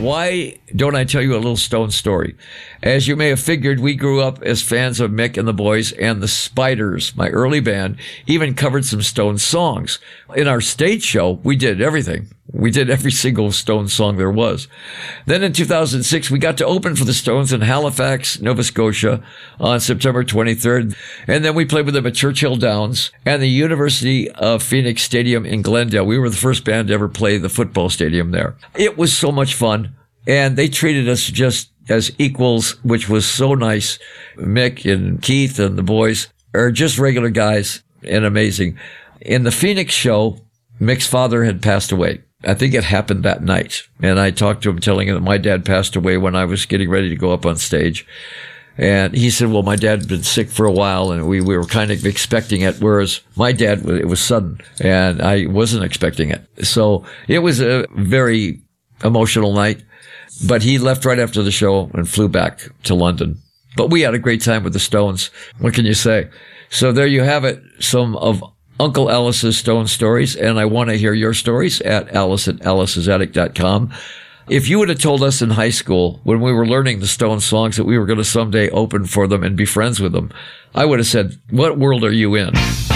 why don't I tell you a little Stone story? As you may have figured, we grew up as fans of Mick and the Boys, and the Spiders, my early band, even covered some Stone songs. In our stage show, we did everything. We did every single Stone song there was. Then in 2006, we got to open for the Stones in Halifax, Nova Scotia on September 23rd. And then we played with them at Churchill Downs and the University of Phoenix Stadium in Glendale. We were the first band to ever play the football stadium there. It was so much fun. And they treated us just as equals, which was so nice. Mick and Keith and the boys are just regular guys and amazing. In the Phoenix show, Mick's father had passed away. I think it happened that night. And I talked to him telling him that my dad passed away when I was getting ready to go up on stage. And he said, well, my dad had been sick for a while and we were kind of expecting it. Whereas my dad, it was sudden and I wasn't expecting it. So it was a very emotional night. But he left right after the show and flew back to London. But we had a great time with the Stones. What can you say? So there you have it. Some of Uncle Alice's Stone stories. And I want to hear your stories at alice@alice'sattic.com. If you would have told us in high school when we were learning the Stone songs that we were going to someday open for them and be friends with them, I would have said, what world are you in?